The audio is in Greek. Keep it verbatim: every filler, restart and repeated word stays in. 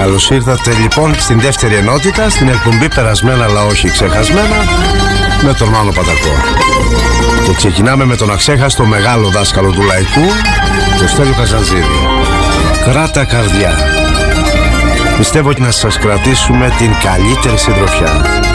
Καλώς ήρθατε λοιπόν στην δεύτερη ενότητα, στην εκπομπή Περασμένα αλλά όχι ξεχασμένα, με τον Μάνο Πατακό. Και ξεκινάμε με τον αξέχαστο μεγάλο δάσκαλο του λαϊκού, τον Στέλιο Καζαντζίδη. Κράτα καρδιά. Πιστεύω ότι να σας κρατήσουμε την καλύτερη συντροφιά.